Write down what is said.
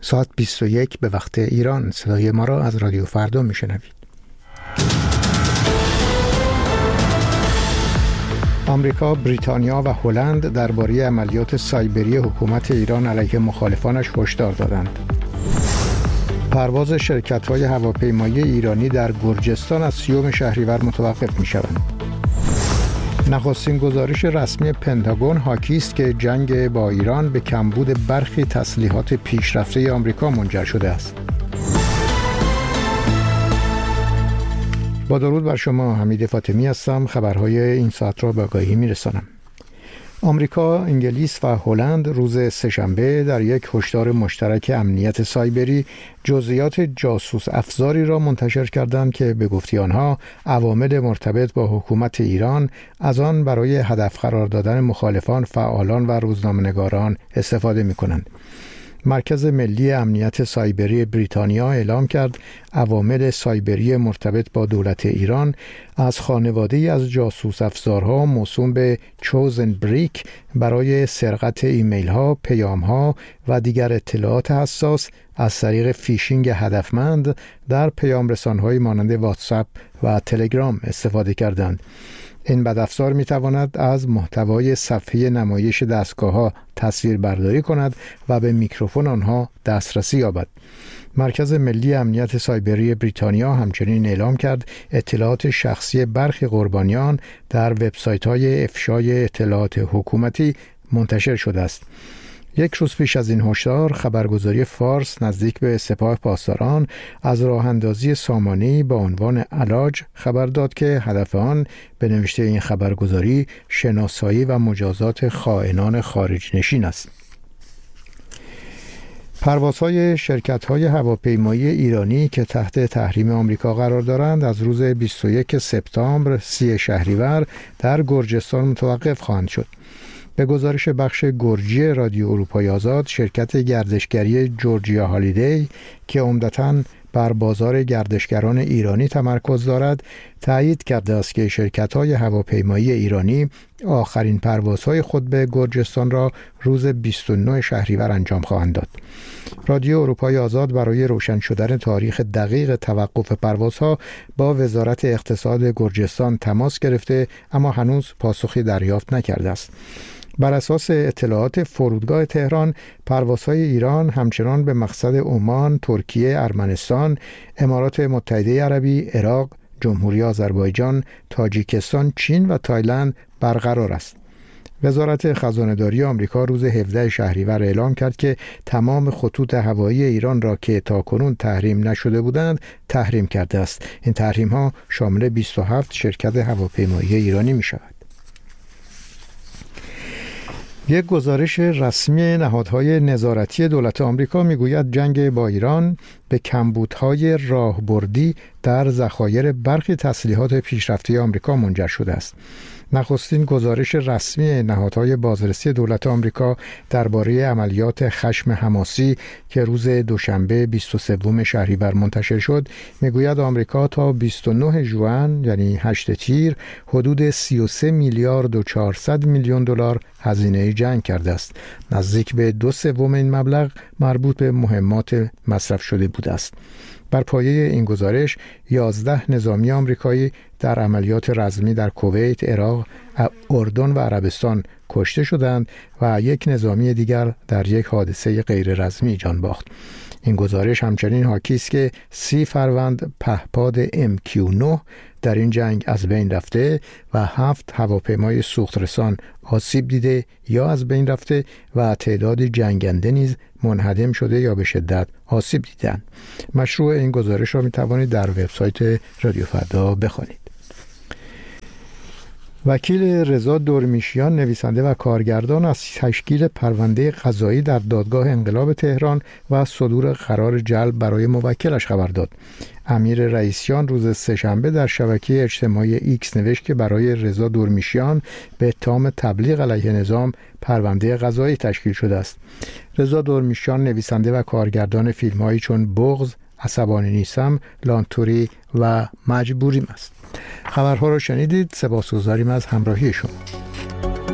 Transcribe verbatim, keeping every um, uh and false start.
ساعت بیست و یک به وقت ایران. صدای ما را از رادیو فردا میشنوید. آمریکا، بریتانیا و هلند درباره عملیات سایبری حکومت ایران علیه مخالفانش هشدار دادند. پرواز شرکت‌های هواپیمایی ایرانی در گرجستان از سیوم شهریور متوقف می‌شوند. نخستین گزارش رسمی پنتاگون حاکی است که جنگ با ایران به کمبود برخی تسلیحات پیشرفته آمریکا منجر شده است. با درود بر شما، حمید فاطمی هستم. خبرهای این ساعت را به آگاهی می‌رسانم. آمریکا، انگلیس و هلند روز سه‌شنبه در یک هشدار مشترک امنیت سایبری جزئیات جاسوس افزاری را منتشر کردند که به گفته آنها عوامل مرتبط با حکومت ایران از آن برای هدف قرار دادن مخالفان، فعالان و روزنامه‌نگاران استفاده می‌کنند. مرکز ملی امنیت سایبری بریتانیا اعلام کرد عوامل سایبری مرتبط با دولت ایران از خانواده‌ای از جاسوس افزارها موسوم به چوزن بریک برای سرقت ایمیل ها، پیام ها و دیگر اطلاعات حساس از طریق فیشینگ هدفمند در پیام رسان‌های مانند واتساپ و تلگرام استفاده کردند. این بدافزار می تواند از محتوای صفحه نمایش دستگاه‌ها تصویر برداری کند و به میکروفون آنها دسترسی یابد. مرکز ملی امنیت سایبری بریتانیا همچنین اعلام کرد اطلاعات شخصی برخی قربانیان در وبسایت‌های افشای اطلاعات حکومتی منتشر شده است. یک روز پیش از این هشدار، خبرگزاری فارس نزدیک به سپاه پاسداران از راه اندازی سامانه‌ای با عنوان علاج خبر داد که هدف آن به نوشته این خبرگزاری شناسایی و مجازات خائنان خارج نشین است. پروازهای شرکت‌های هواپیمایی ایرانی که تحت تحریم آمریکا قرار دارند از روز بیست و یک سپتامبر سی شهریور در گرجستان متوقف خواهند شد. به گزارش بخش گرجی رادیو اروپای آزاد، شرکت گردشگری جورجیا هالیدی که عمدتاً بر بازار گردشگران ایرانی تمرکز دارد، تایید کرده است که شرکت‌های هواپیمایی ایرانی آخرین پروازهای خود به گرجستان را روز بیست و نه شهریور انجام خواهند داد. رادیو اروپای آزاد برای روشن شدن تاریخ دقیق توقف پروازها با وزارت اقتصاد گرجستان تماس گرفته، اما هنوز پاسخی دریافت نکرده است. بر اساس اطلاعات فرودگاه تهران، پروازهای ایران همچنان به مقصد عمان، ترکیه، ارمنستان، امارات متحده عربی، عراق، جمهوری آذربایجان، تاجیکستان، چین و تایلند برقرار است. وزارت خزانه‌داری آمریکا روز هفدهم شهریور اعلام کرد که تمام خطوط هوایی ایران را که تاکنون تحریم نشده بودند تحریم کرده است. این تحریم‌ها شامل بیست و هفت شرکت هواپیمایی ایرانی می‌شود. یک گزارش رسمی نهادهای نظارتی دولت آمریکا میگوید جنگ با ایران به کمبودهای راهبردی در ذخایر برخی تسلیحات پیشرفته آمریکا منجر شده است. نخستین گزارش رسمی نهادهای بازرسی دولت آمریکا درباره عملیات خشم حماسی که روز دوشنبه بیست و سوم شهریور منتشر شد میگوید آمریکا تا بیست و نه ژوئن یعنی هشت تیر حدود سی و سه میلیارد و چهارصد میلیون دلار هزینه جنگ کرده است. نزدیک به دو سوم این مبلغ مربوط به مهمات مصرف شده بوده است. بر پایه این گزارش یازده نظامی آمریکایی در عملیات رزمی در کویت، عراق، اردن و عربستان کشته شدند و یک نظامی دیگر در یک حادثه غیر رزمی جان باخت. این گزارش همچنین حاکی است که سی فروند پهپاد ام کیو نه در این جنگ از بین رفته و هفت هواپیمای سوخترسان آسیب دیده یا از بین رفته و تعداد جنگنده نیز منهدم شده یا به شدت آسیب دیدند. مشروع این گزارش را می توانید در وبسایت رادیو فردا بخوانید. وکیل رضا دورمیشیان، نویسنده و کارگردان، از تشکیل پرونده قضایی در دادگاه انقلاب تهران و صدور قرار جلب برای موکلش خبر داد. امیر رئیسیان روز سه‌شنبه در شبکه اجتماعی ایکس نوشت که برای رضا دورمیشیان به اتهام تبلیغ علیه نظام پرونده قضایی تشکیل شده است. رضا دورمیشیان نویسنده و کارگردان فیلم‌هایی چون بغض، عصبانی نیستم، لانتوری و مجبوریم است. خبرها را شنیدید. سپاسگزاریم از همراهی شما.